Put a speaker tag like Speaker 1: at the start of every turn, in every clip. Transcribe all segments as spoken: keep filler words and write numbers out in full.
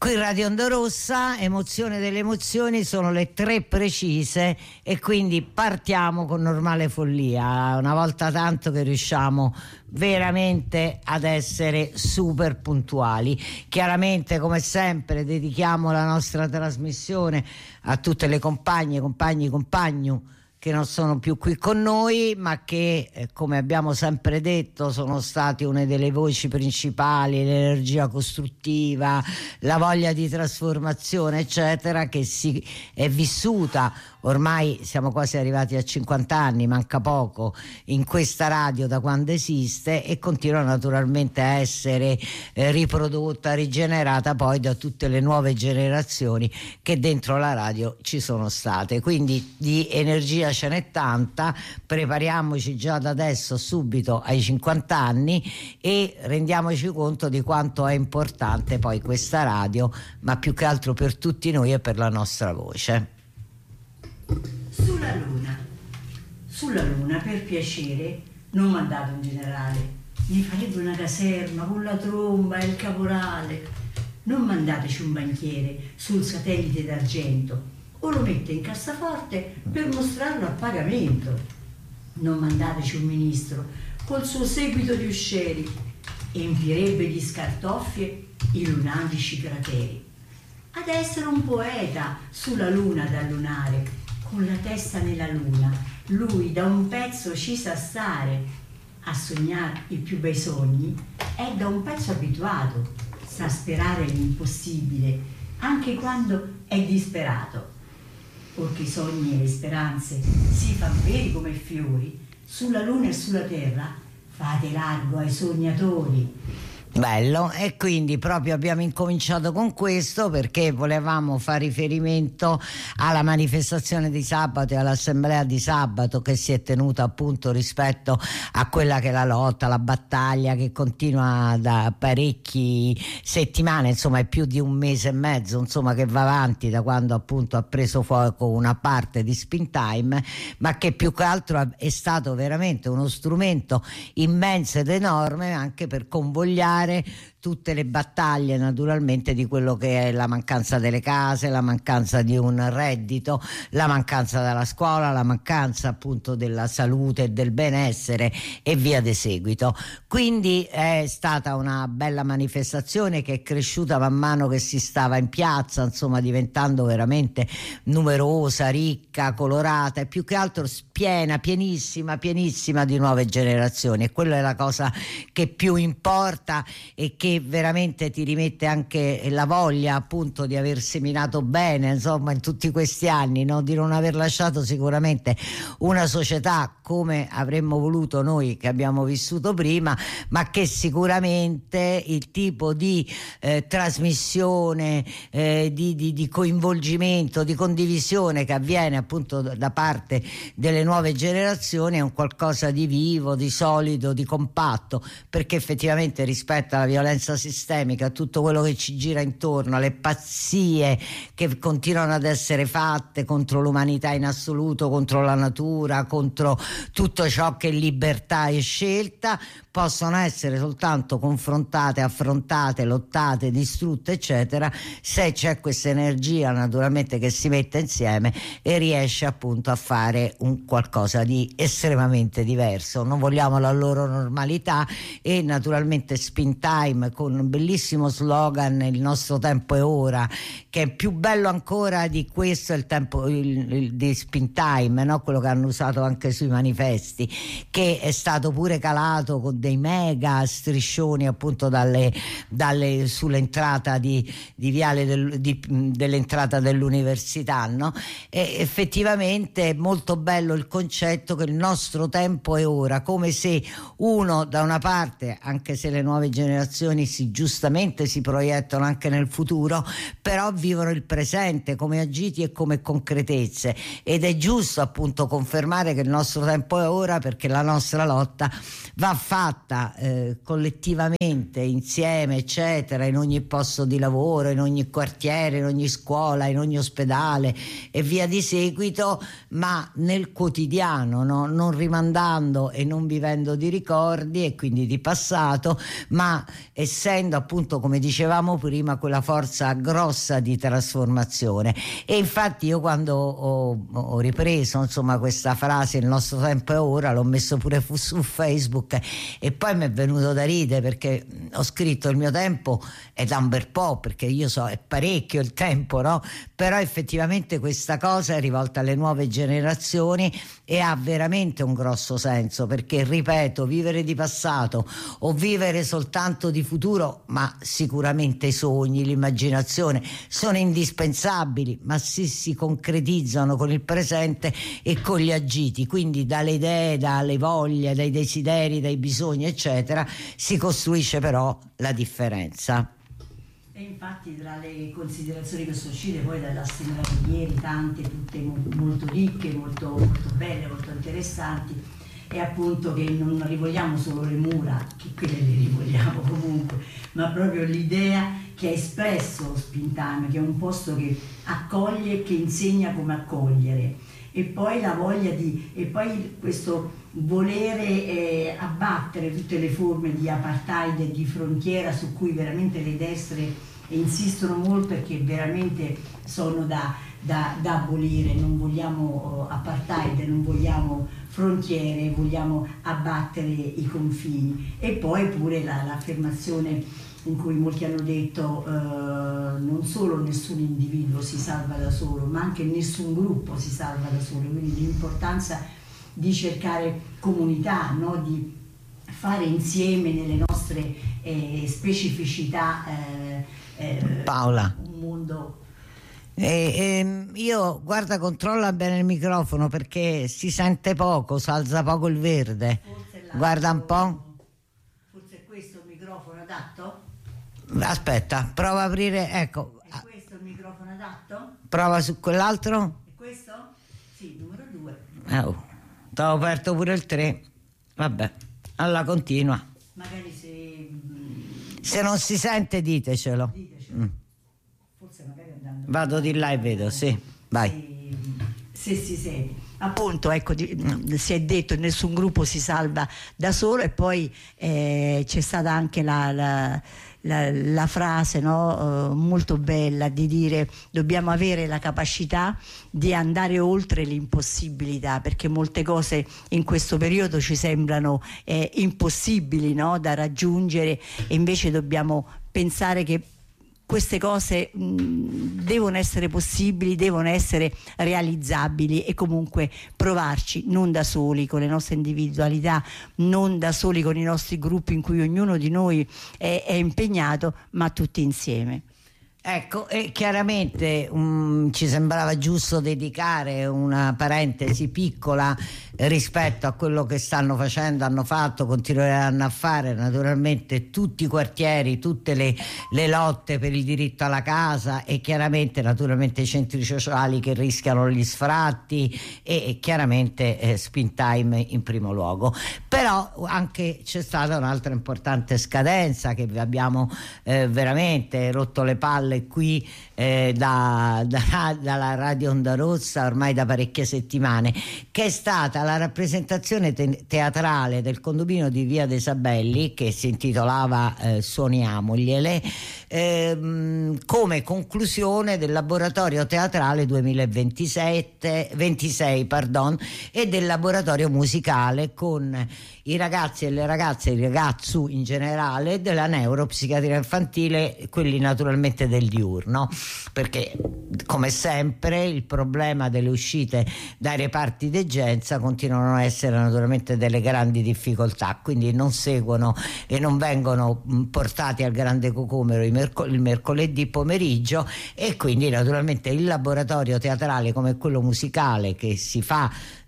Speaker 1: Qui Radio Onda Rossa, emozione delle emozioni, sono le tre precise e quindi partiamo con Normale Follia, una volta tanto che riusciamo veramente ad essere super puntuali. Chiaramente, come sempre, dedichiamo la nostra trasmissione a tutte le compagne, compagni, compagni che non sono più qui con noi, ma che, eh, come abbiamo sempre detto, sono stati una delle voci principali, l'energia costruttiva, la voglia di trasformazione, eccetera, che si è vissuta, ormai siamo quasi arrivati a cinquanta anni, manca poco, in questa radio da quando esiste, e continua naturalmente a essere eh, riprodotta, rigenerata poi da tutte le nuove generazioni che dentro la radio ci sono state. Quindi di energia ce n'è tanta, prepariamoci già da adesso subito ai cinquanta anni e rendiamoci conto di quanto è importante poi questa radio, ma più che altro per tutti noi e per la nostra voce.
Speaker 2: Sulla luna, sulla luna, per piacere, non mandate un generale, mi farebbe una caserma con la tromba e il caporale. Non mandateci un banchiere sul satellite d'argento, o lo mette in cassaforte per mostrarlo a pagamento. Non mandateci un ministro col suo seguito di uscieri, empirebbe di scartoffie i lunatici crateri. Ad essere un poeta sulla luna da lunare, con la testa nella luna, lui da un pezzo ci sa stare, a sognare i più bei sogni è da un pezzo abituato, sa sperare l'impossibile anche quando è disperato. Perché i sogni e le speranze si fan veri come fiori, sulla luna e sulla terra fate largo ai sognatori.
Speaker 1: Bello, e quindi proprio abbiamo incominciato con questo perché volevamo fare riferimento alla manifestazione di sabato e all'assemblea di sabato che si è tenuta appunto rispetto a quella che è la lotta, la battaglia che continua da parecchie settimane, insomma è più di un mese e mezzo, insomma, che va avanti da quando appunto ha preso fuoco una parte di Spin Time, ma che più che altro è stato veramente uno strumento immenso ed enorme anche per convogliare tutte le battaglie naturalmente di quello che è la mancanza delle case, la mancanza di un reddito, la mancanza della scuola, la mancanza appunto della salute e del benessere e via di seguito. Quindi è stata una bella manifestazione che è cresciuta man mano che si stava in piazza, insomma diventando veramente numerosa, ricca, colorata e più che altro piena, pienissima, pienissima di nuove generazioni, e quella è la cosa che più importa e che veramente ti rimette anche la voglia appunto di aver seminato bene, insomma, in tutti questi anni, no? Di non aver lasciato sicuramente una società come avremmo voluto noi che abbiamo vissuto prima, ma che sicuramente il tipo di eh, trasmissione, eh, di, di, di coinvolgimento, di condivisione che avviene appunto da parte delle nuove generazioni è un qualcosa di vivo, di solido, di compatto, perché effettivamente rispetto alla violenza sistemica, a tutto quello che ci gira intorno, alle pazzie che continuano ad essere fatte contro l'umanità in assoluto, contro la natura, contro tutto ciò che è libertà e scelta, possono essere soltanto confrontate, affrontate, lottate, distrutte, eccetera, se c'è questa energia naturalmente che si mette insieme e riesce appunto a fare un qualcosa di estremamente diverso. Non vogliamo la loro normalità e naturalmente Spin Time con un bellissimo slogan, il nostro tempo è ora, che è più bello ancora di questo, il tempo il, il, di Spin Time, no? Quello che hanno usato anche sui manifesti, che è stato pure calato con dei mega striscioni appunto dalle, dalle sull'entrata di, di viale del, di, dell'entrata dell'università, no? E effettivamente è molto bello il concetto che il nostro tempo è ora, come se uno da una parte, anche se le nuove generazioni si giustamente si proiettano anche nel futuro, però vivono il presente come agiti e come concretezze, ed è giusto appunto confermare che il nostro tempo è ora, perché la nostra lotta va fatta fatta eh, collettivamente, insieme, eccetera, in ogni posto di lavoro, in ogni quartiere, in ogni scuola, in ogni ospedale e via di seguito, ma nel quotidiano, no? Non rimandando e non vivendo di ricordi e quindi di passato, ma essendo appunto, come dicevamo prima, quella forza grossa di trasformazione. E infatti io quando ho, ho ripreso insomma questa frase "il nostro tempo è ora", l'ho messo pure fu, su Facebook e poi mi è venuto da ridere, perché ho scritto "il mio tempo è da un bel po'", perché io so è parecchio il tempo, no? Però effettivamente questa cosa è rivolta alle nuove generazioni e ha veramente un grosso senso, perché ripeto, vivere di passato o vivere soltanto di futuro, ma sicuramente i sogni, l'immaginazione sono indispensabili, ma si, si concretizzano con il presente e con gli agiti, quindi dalle idee, dalle voglie, dai desideri, dai bisogni eccetera si costruisce però la differenza.
Speaker 2: E infatti tra le considerazioni che sono uscite poi dall'assemblea di ieri, tante, tutte molto ricche, molto, molto belle, molto interessanti, è appunto che non rivogliamo solo le mura, che quelle le rivogliamo comunque, ma proprio l'idea che ha espresso Springtime, che è un posto che accoglie, che insegna come accogliere, e poi la voglia di, e poi questo volere eh, abbattere tutte le forme di apartheid e di frontiera su cui veramente le destre insistono molto e che veramente sono da, da, da abolire. Non vogliamo uh, apartheid, non vogliamo frontiere, vogliamo abbattere i confini. E poi pure la, l'affermazione in cui molti hanno detto uh, non solo nessun individuo si salva da solo, ma anche nessun gruppo si salva da solo, quindi l'importanza di cercare comunità, no? Di fare insieme nelle nostre eh, specificità eh, eh,
Speaker 1: Paola,
Speaker 2: un mondo.
Speaker 1: E, e io guarda, controlla bene il microfono perché si sente poco, si alza poco il verde. Guarda un po'.
Speaker 2: Forse è questo il microfono adatto?
Speaker 1: Aspetta, prova a aprire, ecco.
Speaker 2: È questo il microfono adatto?
Speaker 1: Prova su quell'altro.
Speaker 2: È questo? Sì, numero due.
Speaker 1: Oh, t'ho aperto pure il tre. Vabbè, allora continua.
Speaker 2: Magari se...
Speaker 1: Se non si sente ditecelo.
Speaker 2: Ditecelo.
Speaker 1: Mm.
Speaker 2: Forse magari andando...
Speaker 1: Vado di là e vedo, sì, vai.
Speaker 2: Se, se si sente. Appunto, ecco, di, si è detto nessun gruppo si salva da solo, e poi eh, c'è stata anche la, la, la, la frase, no, uh, molto bella, di dire dobbiamo avere la capacità di andare oltre l'impossibilità, perché molte cose in questo periodo ci sembrano eh, impossibili, no, da raggiungere, e invece dobbiamo pensare che queste cose mh, devono essere possibili, devono essere realizzabili, e comunque provarci, non da soli con le nostre individualità, non da soli con i nostri gruppi in cui ognuno di noi è, è impegnato, ma tutti insieme.
Speaker 1: Ecco, e chiaramente um, ci sembrava giusto dedicare una parentesi piccola rispetto a quello che stanno facendo, hanno fatto, continueranno a fare naturalmente tutti i quartieri, tutte le, le lotte per il diritto alla casa, e chiaramente naturalmente i centri sociali che rischiano gli sfratti, e, e chiaramente eh, Springtime in primo luogo. Però anche c'è stata un'altra importante scadenza che vi abbiamo eh, veramente rotto le palle qui eh, da, da, dalla Radio Onda Rossa ormai da parecchie settimane, che è stata la rappresentazione te- teatrale del condominio di Via dei Sabelli, che si intitolava eh, Suoniamogliele, ehm, come conclusione del laboratorio teatrale duemilaventisette ventisei pardon, e del laboratorio musicale con i ragazzi e le ragazze, i ragazzu in generale, della neuropsichiatria infantile, quelli naturalmente del diurno, perché come sempre il problema delle uscite dai reparti degenza continuano a essere naturalmente delle grandi difficoltà, quindi non seguono e non vengono portati al Grande Cocomero il, merc- il mercoledì pomeriggio, e quindi naturalmente il laboratorio teatrale come quello musicale che si fa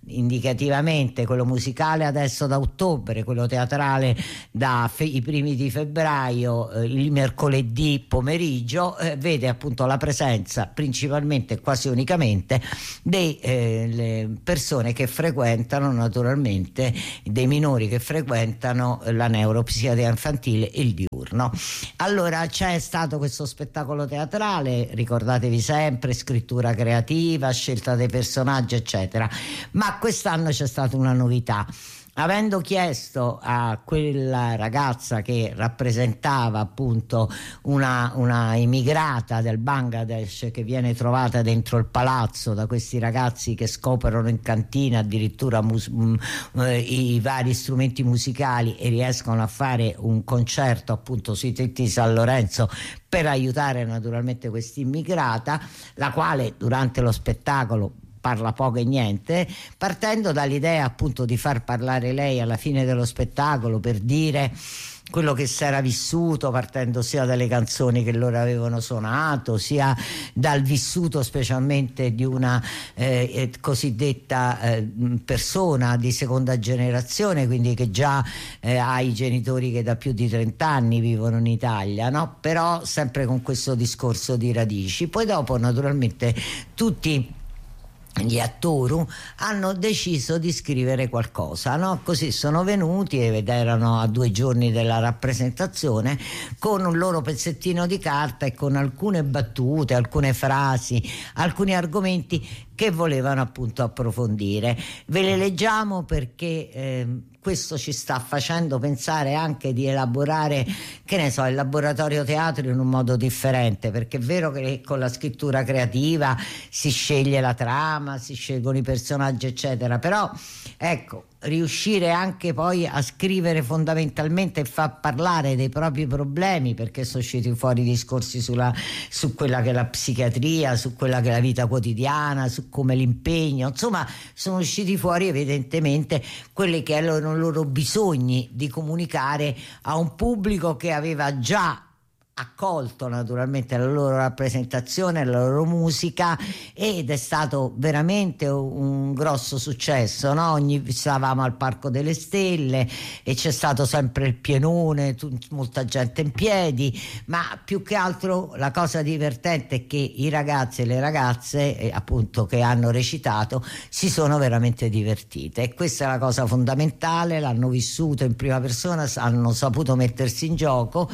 Speaker 1: indicativamente, quello musicale adesso da ottobre, quello teatrale da fe- i primi di febbraio, eh, il mercoledì pomeriggio, eh, vede appunto la presenza principalmente, quasi unicamente, delle eh, persone che frequentano, naturalmente dei minori che frequentano la neuropsichiatria infantile e il diurno. Allora c'è stato questo spettacolo teatrale, ricordatevi sempre, scrittura creativa, scelta dei personaggi eccetera, ma quest'anno c'è stata una novità. Avendo chiesto a quella ragazza che rappresentava appunto una, una immigrata del Bangladesh che viene trovata dentro il palazzo da questi ragazzi che scoprono in cantina addirittura mus- m- eh, i vari strumenti musicali e riescono a fare un concerto appunto sui tetti di San Lorenzo per aiutare naturalmente questa immigrata, la quale durante lo spettacolo parla poco e niente, partendo dall'idea appunto di far parlare lei alla fine dello spettacolo per dire quello che si era vissuto, partendo sia dalle canzoni che loro avevano suonato, sia dal vissuto specialmente di una eh, cosiddetta eh, persona di seconda generazione, quindi che già eh, ha i genitori che da più di trenta anni vivono in Italia, no? Però sempre con questo discorso di radici. Poi dopo naturalmente tutti gli attori hanno deciso di scrivere qualcosa, no? Così sono venuti ed erano a due giorni della rappresentazione con un loro pezzettino di carta e con alcune battute, alcune frasi, alcuni argomenti che volevano appunto approfondire. Ve le leggiamo perché eh, questo ci sta facendo pensare anche di elaborare, che ne so, il laboratorio teatro in un modo differente, perché è vero che con la scrittura creativa si sceglie la trama, si scelgono i personaggi eccetera, però ecco, riuscire anche poi a scrivere fondamentalmente e far parlare dei propri problemi, perché sono usciti fuori discorsi sulla, su quella che è la psichiatria, su quella che è la vita quotidiana, su come l'impegno, insomma sono usciti fuori evidentemente quelli che erano i loro bisogni di comunicare a un pubblico che aveva già accolto naturalmente la loro rappresentazione, la loro musica, ed è stato veramente un grosso successo, no? Ogni, stavamo al Parco delle Stelle e c'è stato sempre il pienone, tut, molta gente in piedi, ma più che altro la cosa divertente è che i ragazzi e le ragazze eh, appunto che hanno recitato si sono veramente divertite, e questa è la cosa fondamentale, l'hanno vissuto in prima persona, hanno saputo mettersi in gioco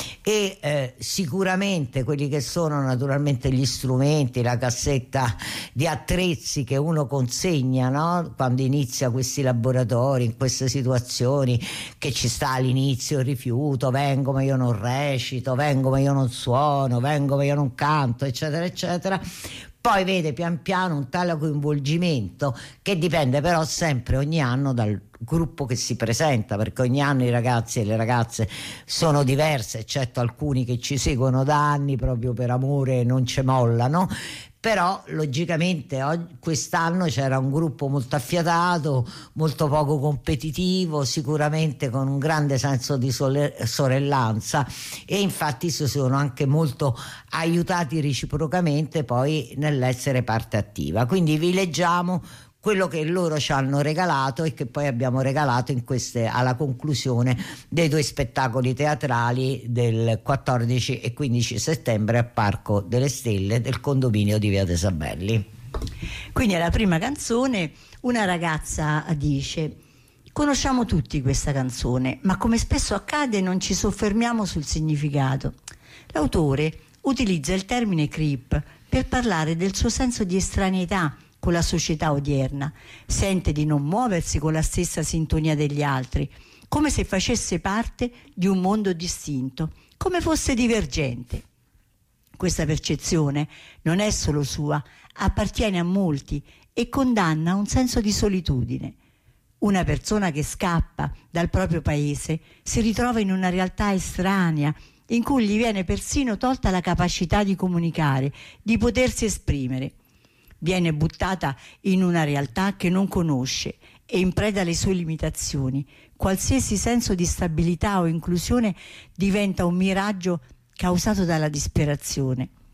Speaker 1: e eh, sicuramente quelli che sono naturalmente gli strumenti, la cassetta di attrezzi che uno consegna, no? Quando inizia questi laboratori, in queste situazioni che ci sta all'inizio il rifiuto, vengo ma io non recito, vengo ma io non suono, vengo ma io non canto, eccetera eccetera. Poi vede pian piano un tale coinvolgimento che dipende però sempre ogni anno dal gruppo che si presenta, perché ogni anno i ragazzi e le ragazze sono diverse, eccetto alcuni che ci seguono da anni proprio per amore e non ci mollano. Però logicamente quest'anno c'era un gruppo molto affiatato, molto poco competitivo, sicuramente con un grande senso di sorellanza, e infatti si sono anche molto aiutati reciprocamente poi nell'essere parte attiva. Quindi vi leggiamo quello che loro ci hanno regalato e che poi abbiamo regalato in queste, alla conclusione dei due spettacoli teatrali del quattordici e quindici settembre al Parco delle Stelle del condominio di Via dei Sabelli.
Speaker 2: Quindi alla prima canzone una ragazza dice: conosciamo tutti questa canzone, ma come spesso accade non ci soffermiamo sul significato. L'autore utilizza il termine creep per parlare del suo senso di estraneità con la società odierna, sente di non muoversi con la stessa sintonia degli altri, come se facesse parte di un mondo distinto, come fosse divergente. Questa percezione non è solo sua, appartiene a molti e condanna un senso di solitudine. Una persona che scappa dal proprio paese si ritrova in una realtà estranea, in cui gli viene persino tolta la capacità di comunicare, di potersi esprimere. Viene buttata in una realtà che non conosce e in preda alle sue limitazioni. Qualsiasi senso di stabilità o inclusione diventa un miraggio causato dalla disperazione.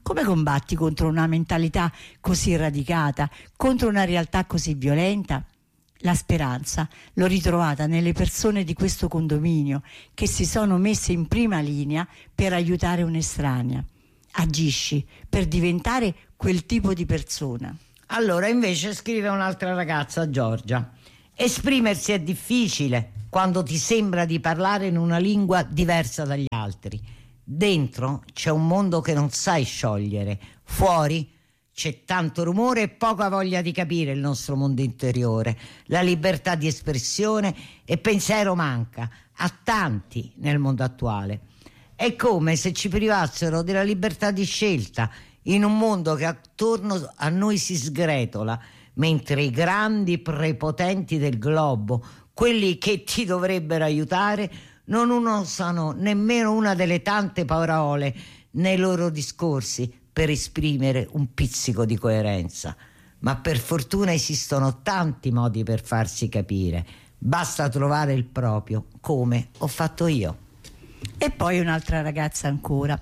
Speaker 2: Come combatti contro una mentalità così radicata, contro una realtà così violenta? La speranza l'ho ritrovata nelle persone di questo condominio che si sono messe in prima linea per aiutare un'estranea. Agisci per diventare quel tipo di persona.
Speaker 1: Allora invece scrive un'altra ragazza, Giorgia: esprimersi è difficile quando ti sembra di parlare in una lingua diversa dagli altri. Dentro c'è un mondo che non sai sciogliere, fuori c'è tanto rumore e poca voglia di capire il nostro mondo interiore. La libertà di espressione e pensiero manca a tanti nel mondo attuale. È come se ci privassero della libertà di scelta in un mondo che attorno a noi si sgretola, mentre i grandi prepotenti del globo, quelli che ti dovrebbero aiutare, non usano nemmeno una delle tante parole nei loro discorsi per esprimere un pizzico di coerenza. Ma per fortuna esistono tanti modi per farsi capire. Basta trovare il proprio, come ho fatto io.
Speaker 2: E poi un'altra ragazza ancora: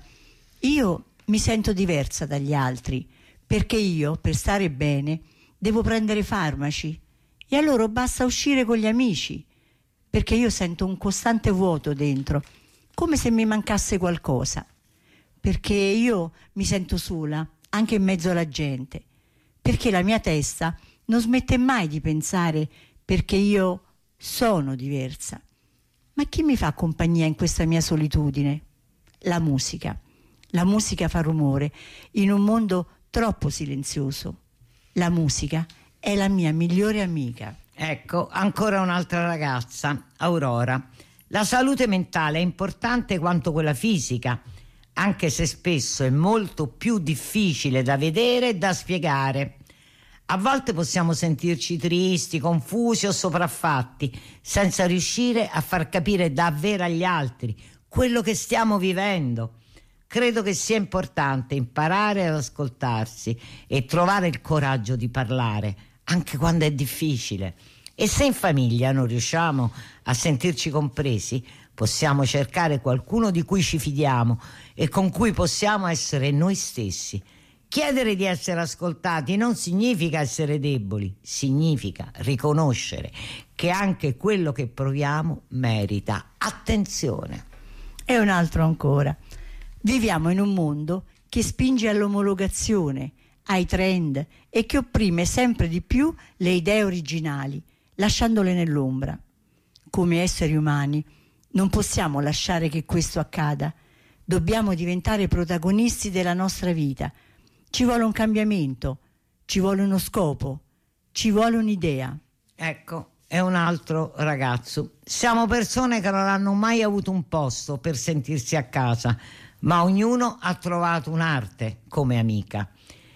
Speaker 2: io mi sento diversa dagli altri perché io, per stare bene, devo prendere farmaci e a loro basta uscire con gli amici, perché io sento un costante vuoto dentro, come se mi mancasse qualcosa, perché io mi sento sola anche in mezzo alla gente, perché la mia testa non smette mai di pensare perché io sono diversa. Ma chi mi fa compagnia in questa mia solitudine? La musica. La musica fa rumore in un mondo troppo silenzioso. La musica è la mia migliore amica.
Speaker 1: Ecco, ancora un'altra ragazza, Aurora. La salute mentale è importante quanto quella fisica, anche se spesso è molto più difficile da vedere e da spiegare. A volte possiamo sentirci tristi, confusi o sopraffatti, senza riuscire a far capire davvero agli altri quello che stiamo vivendo. Credo che sia importante imparare ad ascoltarsi e trovare il coraggio di parlare, anche quando è difficile. E se in famiglia non riusciamo a sentirci compresi, possiamo cercare qualcuno di cui ci fidiamo e con cui possiamo essere noi stessi. Chiedere di essere ascoltati non significa essere deboli, significa riconoscere che anche quello che proviamo merita attenzione.
Speaker 2: E un altro ancora: viviamo in un mondo che spinge all'omologazione, ai trend e che opprime sempre di più le idee originali, lasciandole nell'ombra. Come esseri umani non possiamo lasciare che questo accada. Dobbiamo diventare protagonisti della nostra vita. Ci vuole un cambiamento, ci vuole uno scopo, ci vuole un'idea.
Speaker 1: Ecco, è un altro ragazzo. Siamo persone che non hanno mai avuto un posto per sentirsi a casa, ma ognuno ha trovato un'arte come amica.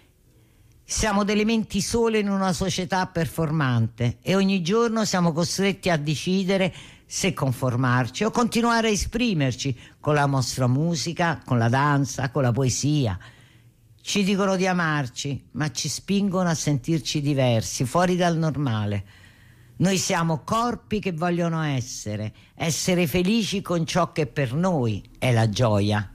Speaker 1: Siamo delle menti sole in una società performante e ogni giorno siamo costretti a decidere se conformarci o continuare a esprimerci con la nostra musica, con la danza, con la poesia. Ci dicono di amarci, ma ci spingono a sentirci diversi, fuori dal normale. Noi siamo corpi che vogliono essere, essere felici con ciò che per noi è la gioia.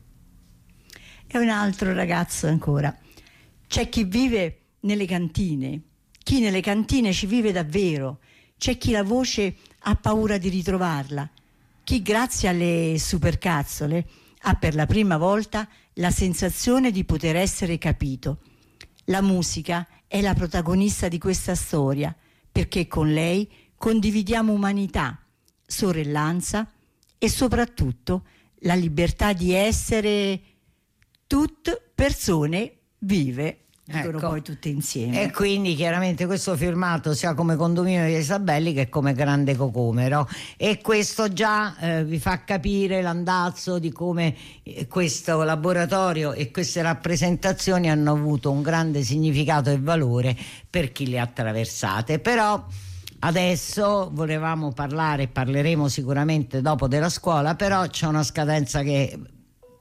Speaker 2: E un altro ragazzo ancora: c'è chi vive nelle cantine, chi nelle cantine ci vive davvero, c'è chi la voce ha paura di ritrovarla, chi grazie alle supercazzole ha per la prima volta la sensazione di poter essere capito. La musica è la protagonista di questa storia, perché con lei condividiamo umanità, sorellanza e soprattutto la libertà di essere tutte persone vive, dicono
Speaker 1: ecco,
Speaker 2: poi tutte insieme.
Speaker 1: E quindi chiaramente questo firmato sia come Condominio di Isabelli che come Grande Cocomero, e questo già eh, vi fa capire l'andazzo di come eh, questo laboratorio e queste rappresentazioni hanno avuto un grande significato e valore per chi le ha attraversate. Però adesso volevamo parlare, parleremo sicuramente dopo della scuola, però c'è una scadenza che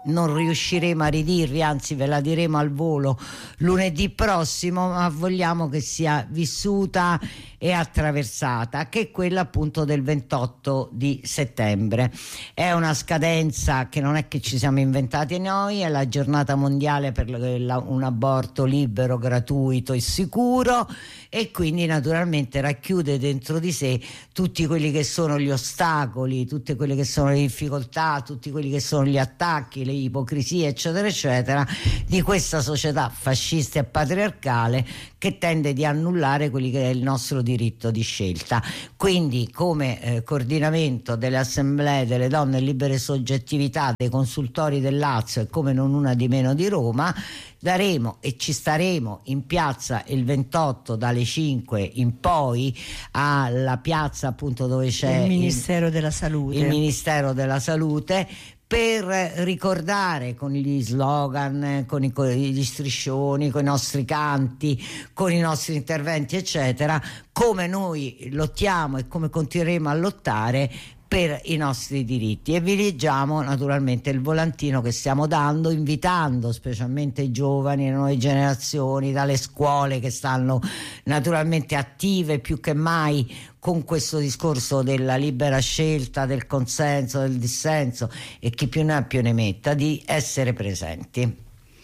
Speaker 1: non riusciremo a ridirvi, anzi ve la diremo al volo lunedì prossimo, ma vogliamo che sia vissuta e attraversata, che è quella appunto del ventotto di settembre. È una scadenza che non è che ci siamo inventati noi, è la giornata mondiale per un aborto libero, gratuito e sicuro, e quindi naturalmente racchiude dentro di sé tutti quelli che sono gli ostacoli, tutte quelle che sono le difficoltà, tutti quelli che sono gli attacchi, le ipocrisie eccetera eccetera di questa società fascista e patriarcale che tende di annullare quelli che è il nostro diritto di scelta. Quindi come eh, coordinamento delle assemblee delle donne libere soggettività, dei consultori del Lazio e come non una di meno di Roma, daremo e ci staremo in piazza il ventotto dalle cinque in poi alla piazza appunto dove c'è
Speaker 2: il Ministero il, della Salute
Speaker 1: il Ministero della Salute, per ricordare con gli slogan, con, i, con gli striscioni, con i nostri canti, con i nostri interventi eccetera, come noi lottiamo e come continueremo a lottare per i nostri diritti. E vi leggiamo naturalmente il volantino che stiamo dando, invitando specialmente i giovani, le nuove generazioni, dalle scuole che stanno naturalmente attive più che mai con questo discorso della libera scelta, del consenso, del dissenso, e chi più ne ha più ne metta, di essere presenti.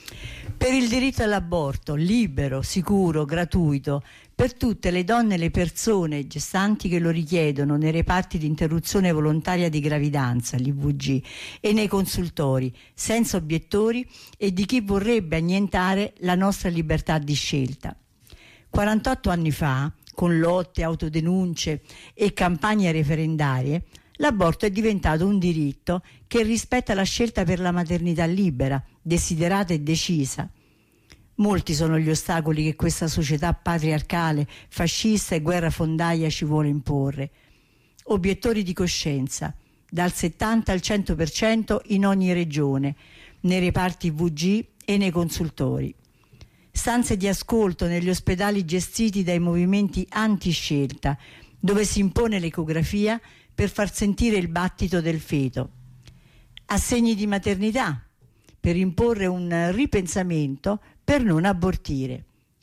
Speaker 2: Per il diritto all'aborto libero, sicuro, gratuito, per tutte le donne e le persone gestanti che lo richiedono nei reparti di interruzione volontaria di gravidanza, l'I V G, e nei consultori, senza obiettori, e di chi vorrebbe annientare la nostra libertà di scelta. quarantotto anni fa, con lotte, autodenunce e campagne referendarie, l'aborto è diventato un diritto che rispetta la scelta per la maternità libera, desiderata e decisa. Molti sono gli ostacoli che questa società patriarcale, fascista e guerrafondaia ci vuole imporre. Obiettori di coscienza, dal settanta al cento per cento in ogni regione, nei reparti V G e nei consultori. Stanze di ascolto negli ospedali gestiti dai movimenti antiscelta, dove si impone l'ecografia per far sentire il battito del feto. Assegni di maternità, per imporre un ripensamento per non abortire.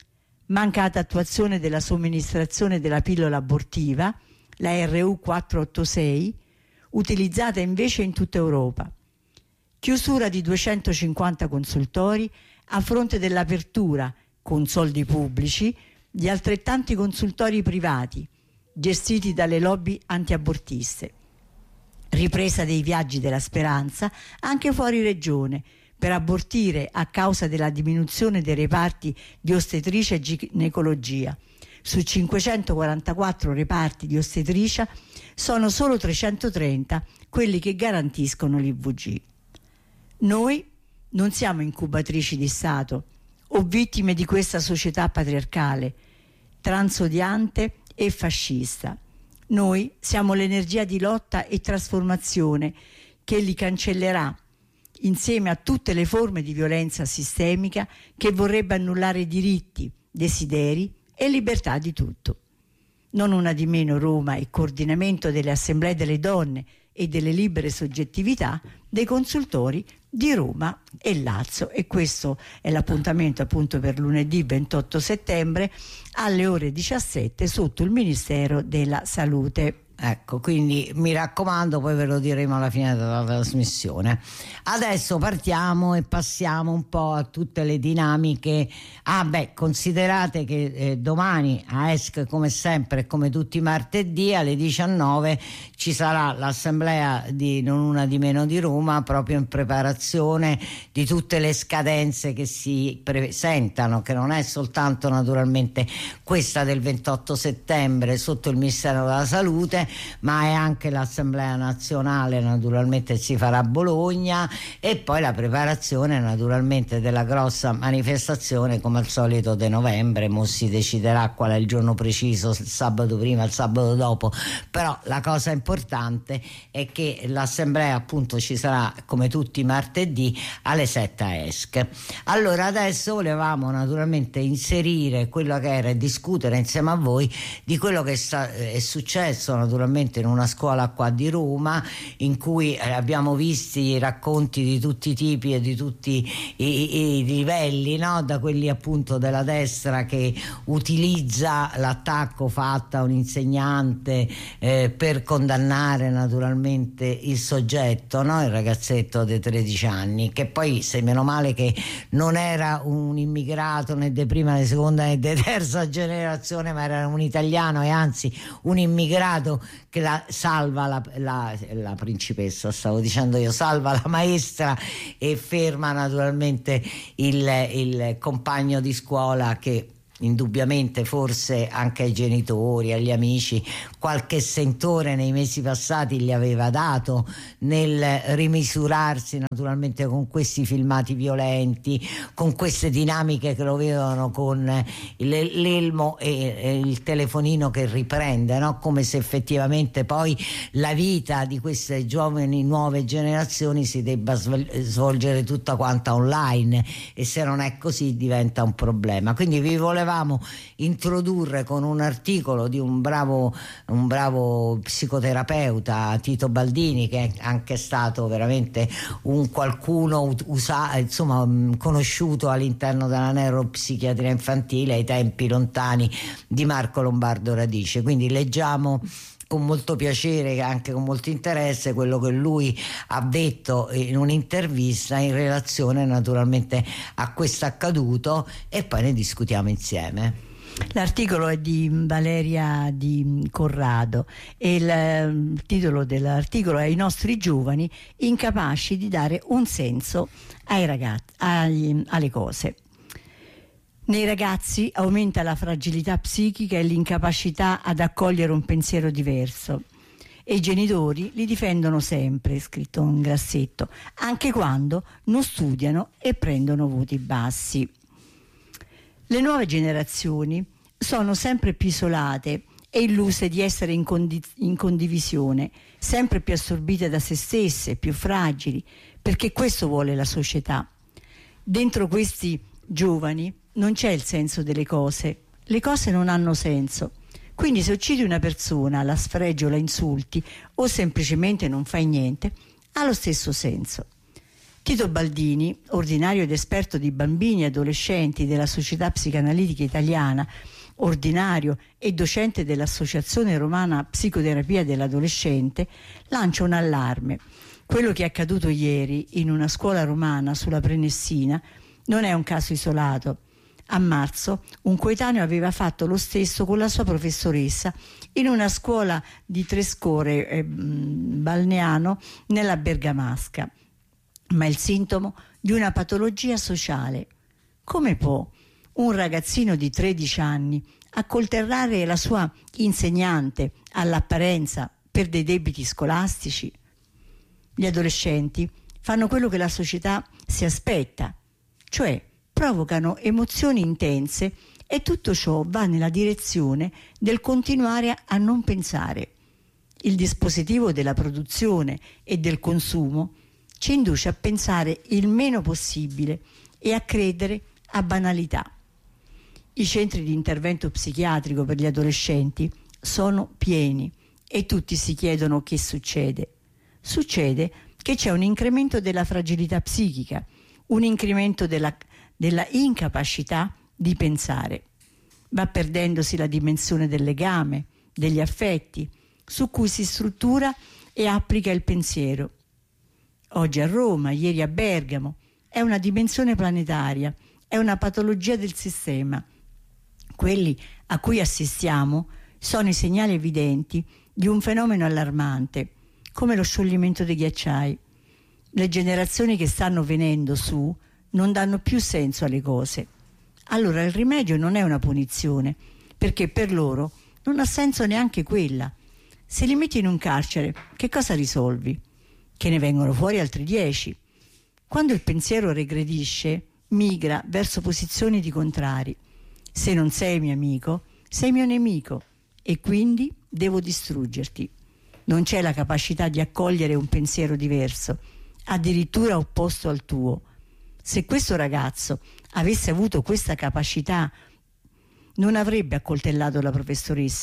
Speaker 2: Mancata attuazione della somministrazione della pillola abortiva, la R U quattrocentottantasei, utilizzata invece in tutta Europa. Chiusura di duecentocinquanta consultori a fronte dell'apertura, con soldi pubblici, di altrettanti consultori privati, gestiti dalle lobby antiabortiste. Ripresa dei viaggi della speranza anche fuori regione, per abortire a causa della diminuzione dei reparti di ostetricia e ginecologia. Su cinquecentoquarantaquattro reparti di ostetricia sono solo trecentotrenta quelli che garantiscono l'I V G. Noi non siamo incubatrici di Stato o vittime di questa società patriarcale, transodiante e fascista. Noi siamo l'energia di lotta e trasformazione che li cancellerà insieme a tutte le forme di violenza sistemica che vorrebbe annullare diritti, desideri e libertà di tutto. Non una di meno Roma e coordinamento delle assemblee delle donne e delle libere soggettività dei consultori di Roma e Lazio, e questo è l'appuntamento appunto per lunedì ventotto settembre alle ore diciassette sotto il Ministero della Salute.
Speaker 1: Ecco, quindi mi raccomando, poi ve lo diremo alla fine della trasmissione. Adesso partiamo e passiamo un po' a tutte le dinamiche. Ah beh, considerate che eh, domani a E S C, come sempre, come tutti i martedì alle diciannove, ci sarà l'assemblea di Non Una di Meno di Roma, proprio in preparazione di tutte le scadenze che si presentano, che non è soltanto naturalmente questa del ventotto settembre sotto il Ministero della Salute, ma è anche l'Assemblea Nazionale, naturalmente si farà a Bologna, e poi la preparazione naturalmente della grossa manifestazione come al solito di novembre. Mo si deciderà qual è il giorno preciso, il sabato prima, il sabato dopo, però la cosa importante è che l'assemblea appunto ci sarà come tutti i martedì alle sette a E S C. Allora adesso volevamo naturalmente inserire quello che era e discutere insieme a voi di quello che sta, è successo naturalmente naturalmente in una scuola qua di Roma, in cui abbiamo visti i racconti di tutti i tipi e di tutti i, i, i livelli, no? Da quelli appunto della destra che utilizza l'attacco fatto a un insegnante eh, per condannare naturalmente il soggetto, no? Il ragazzetto dei tredici anni, che poi, se meno male che non era un immigrato né di prima né seconda né di terza generazione, ma era un italiano, e anzi un immigrato che la, salva la, la, la principessa, stavo dicendo io, salva la maestra e ferma naturalmente il, il compagno di scuola, che indubbiamente forse anche ai genitori, agli amici, qualche sentore nei mesi passati gli aveva dato nel rimisurarsi naturalmente con questi filmati violenti, con queste dinamiche che lo vedono con l'elmo e il telefonino che riprende, no? Come se effettivamente poi la vita di queste giovani nuove generazioni si debba svolgere tutta quanta online, e se non è così diventa un problema. Quindi vi volevamo introdurre con un articolo di un bravo, un bravo psicoterapeuta, Tito Baldini, che è anche stato veramente un qualcuno usa, insomma, conosciuto all'interno della neuropsichiatria infantile ai tempi lontani di Marco Lombardo Radice. Quindi leggiamo con molto piacere e anche con molto interesse quello che lui ha detto in un'intervista in relazione naturalmente a questo accaduto, e poi ne discutiamo insieme.
Speaker 3: L'articolo è di Valeria Di Corrado e il, il titolo dell'articolo è: I nostri giovani incapaci di dare un senso ai ragazzi, ai, alle cose. Nei ragazzi aumenta la fragilità psichica e l'incapacità ad accogliere un pensiero diverso, e i genitori li difendono sempre, scritto in grassetto, anche quando non studiano e prendono voti bassi. Le nuove generazioni sono sempre più isolate e illuse di essere in, condi- in condivisione, sempre più assorbite da se stesse, più fragili, perché questo vuole la società. Dentro questi giovani non c'è il senso delle cose, le cose non hanno senso. Quindi se uccidi una persona, la sfregi o la insulti, o semplicemente non fai niente, ha lo stesso senso. Tito Baldini, ordinario ed esperto di bambini e adolescenti della Società Psicanalitica Italiana, ordinario e docente dell'Associazione Romana Psicoterapia dell'Adolescente, lancia un allarme. Quello che è accaduto ieri in una scuola romana sulla Prenessina non è un caso isolato. A marzo un coetaneo aveva fatto lo stesso con la sua professoressa in una scuola di Trescore eh, Balneano nella Bergamasca, ma il sintomo di una patologia sociale. Come può un ragazzino di tredici anni accoltellare la sua insegnante all'apparenza per dei debiti scolastici? Gli adolescenti fanno quello che la società si aspetta, cioè provocano emozioni intense, e tutto ciò va nella direzione del continuare a non pensare. Il dispositivo della produzione e del consumo ci induce a pensare il meno possibile e a credere a banalità. I centri di intervento psichiatrico per gli adolescenti sono pieni e tutti si chiedono che succede. Succede che c'è un incremento della fragilità psichica, un incremento della della incapacità di pensare. Va perdendosi la dimensione del legame, degli affetti, su cui si struttura e applica il pensiero. Oggi a Roma, ieri a Bergamo, è una dimensione planetaria, è una patologia del sistema. Quelli a cui assistiamo sono i segnali evidenti di un fenomeno allarmante, come lo scioglimento dei ghiacciai. Le generazioni che stanno venendo su non danno più senso alle cose. Allora il rimedio non è una punizione, perché per loro non ha senso neanche quella. Se li metti in un carcere, che cosa risolvi? Che ne vengono fuori altri dieci. Quando il pensiero regredisce, migra verso posizioni di contrari. Se non sei mio amico, sei mio nemico, e quindi devo distruggerti. Non c'è la capacità di accogliere un pensiero diverso, addirittura opposto al tuo. Se questo ragazzo avesse avuto questa capacità, non avrebbe accoltellato la professoressa,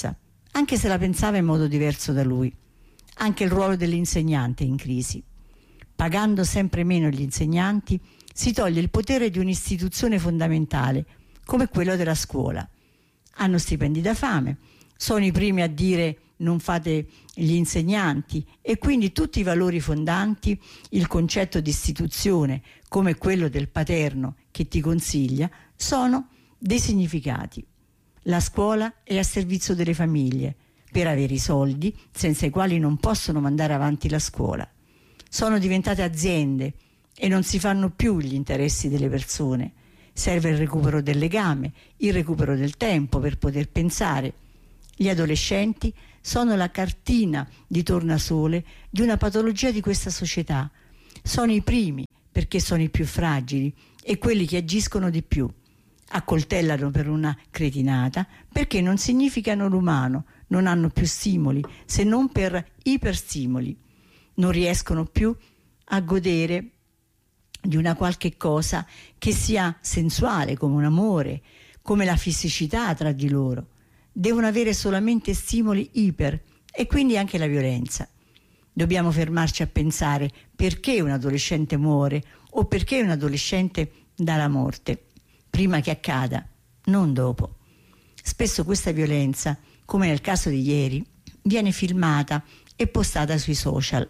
Speaker 3: anche se la pensava in modo diverso da lui. Anche il ruolo dell'insegnante è in crisi. Pagando sempre meno gli insegnanti, si toglie il potere di un'istituzione fondamentale, come quello della scuola. Hanno stipendi da fame, sono i primi a dire non fate gli insegnanti, e quindi tutti i valori fondanti, il concetto di istituzione, come quello del paterno che ti consiglia, sono designificati. La scuola è a servizio delle famiglie, per avere i soldi senza i quali non possono mandare avanti la scuola. Sono diventate aziende e non si fanno più gli interessi delle persone. Serve il recupero del legame, il recupero del tempo per poter pensare. Gli adolescenti sono la cartina di tornasole di una patologia di questa società. Sono i primi perché sono i più fragili e quelli che agiscono di più. Accoltellano per una cretinata perché non significano l'umano, non hanno più stimoli se non per iperstimoli. Non riescono più a godere di una qualche cosa che sia sensuale, come un amore, come la fisicità tra di loro. Devono avere solamente stimoli iper, e quindi anche la violenza. Dobbiamo fermarci a pensare perché un adolescente muore o perché un adolescente dà la morte, prima che accada, non dopo. Spesso questa violenza, come nel caso di ieri, viene filmata e postata sui social.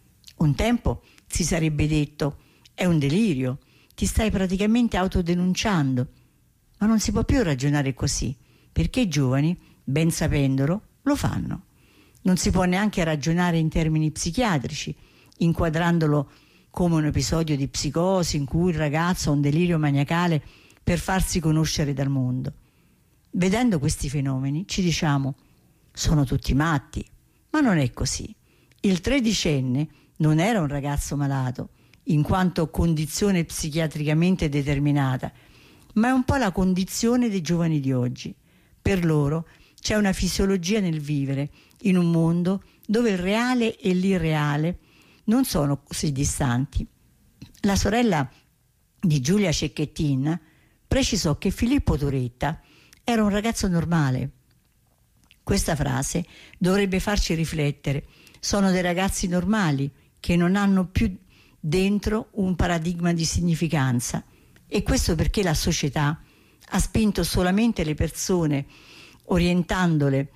Speaker 3: Un tempo si sarebbe detto: è un delirio, ti stai praticamente autodenunciando. Ma non si può più ragionare così, perché i giovani, ben sapendolo, lo fanno. Non si può neanche ragionare in termini psichiatrici, inquadrandolo come un episodio di psicosi in cui il ragazzo ha un delirio maniacale per farsi conoscere dal mondo. Vedendo questi fenomeni ci diciamo: sono tutti matti, ma non è così. Il tredicenne non era un ragazzo malato, in quanto condizione psichiatricamente determinata, ma è un po' la condizione dei giovani di oggi. Per loro c'è una fisiologia nel vivere in un mondo dove il reale e l'irreale non sono così distanti. La sorella di Giulia Cecchettin precisò che Filippo Turetta era un ragazzo normale. Questa frase dovrebbe farci riflettere. Sono dei ragazzi normali che non hanno più dentro un paradigma di significanza, e questo perché la società ha spinto solamente le persone, orientandole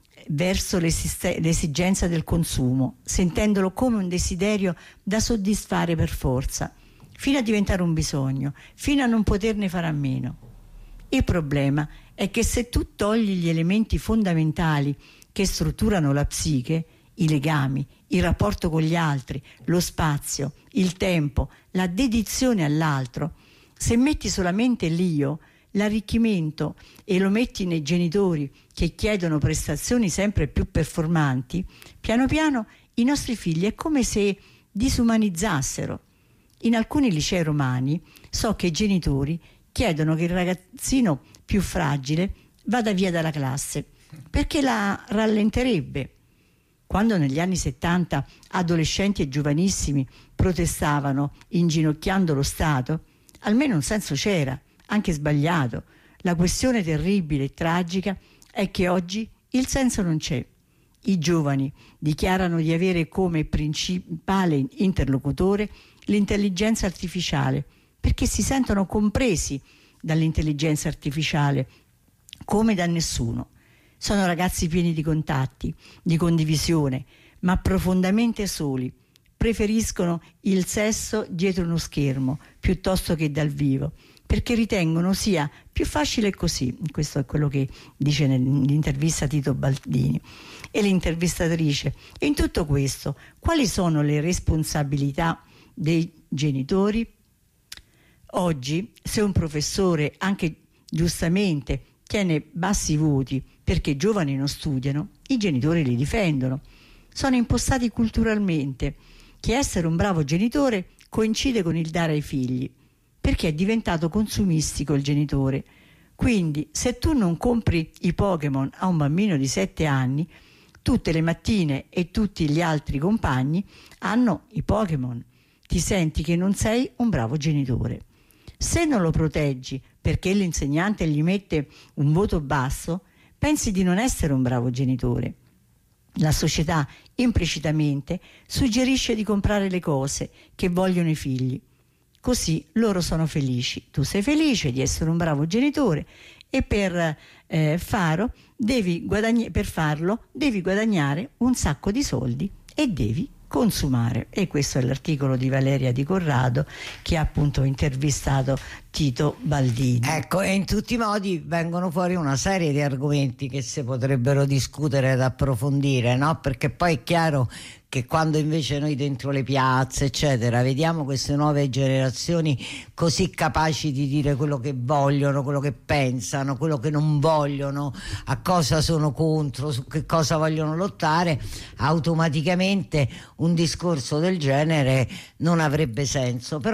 Speaker 3: verso l'esigenza del consumo, sentendolo come un desiderio da soddisfare per forza, fino a diventare un bisogno, fino a non poterne fare a meno. Il problema è che se tu togli gli elementi fondamentali che strutturano la psiche, i legami, il rapporto con gli altri, lo spazio, il tempo, la dedizione all'altro, se metti solamente l'io, l'arricchimento, e lo metti nei genitori che chiedono prestazioni sempre più performanti, piano piano i nostri figli è come se disumanizzassero. In alcuni licei romani so che i genitori chiedono che il ragazzino più fragile vada via dalla classe perché la rallenterebbe. Quando negli anni settanta adolescenti e giovanissimi protestavano inginocchiando lo Stato, almeno un senso c'era, anche sbagliato. La questione terribile e tragica è che oggi il senso non c'è. I giovani dichiarano di avere come principale interlocutore l'intelligenza artificiale, perché si sentono compresi dall'intelligenza artificiale come da nessuno. Sono ragazzi pieni di contatti, di condivisione, ma profondamente soli. Preferiscono il sesso dietro uno schermo piuttosto che dal vivo, perché ritengono sia più facile così. Questo è quello che dice nell'intervista Tito Baldini. E l'intervistatrice: e in tutto questo quali sono le responsabilità dei genitori? Oggi, se un professore, anche giustamente, tiene bassi voti perché i giovani non studiano, i genitori li difendono. Sono impostati culturalmente che essere un bravo genitore coincide con il dare ai figli, perché è diventato consumistico il genitore. Quindi se tu non compri i Pokémon a un bambino di sette anni, tutte le mattine e tutti gli altri compagni hanno i Pokémon. Ti senti che non sei un bravo genitore. Se non lo proteggi perché l'insegnante gli mette un voto basso, pensi di non essere un bravo genitore. La società implicitamente suggerisce di comprare le cose che vogliono i figli. Così loro sono felici. Tu sei felice di essere un bravo genitore e per, eh, farlo, devi guadagn- per farlo devi guadagnare un sacco di soldi e devi consumare. E questo è l'articolo di Valeria Di Corrado, che ha appunto intervistato Tito Baldini.
Speaker 1: Ecco, e in tutti i modi vengono fuori una serie di argomenti che si potrebbero discutere ed approfondire, no? Perché poi è chiaro che quando invece noi dentro le piazze eccetera vediamo queste nuove generazioni così capaci di dire quello che vogliono, quello che pensano, quello che non vogliono, a cosa sono contro, su che cosa vogliono lottare, automaticamente un discorso del genere non avrebbe senso. Però